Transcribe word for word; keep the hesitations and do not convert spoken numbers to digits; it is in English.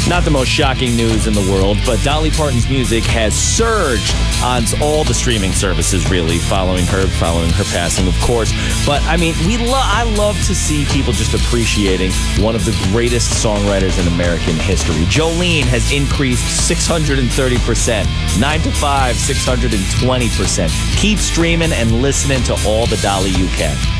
Not the most shocking news in the world, but Dolly Parton's music has surged on all the streaming services, really, following her, following her passing, of course. But, I mean, we lo- I love to see people just appreciating one of the greatest songwriters in American history. Jolene has increased six hundred thirty percent. nine to five, six hundred twenty percent. Keep streaming and listening to all the Dolly you can.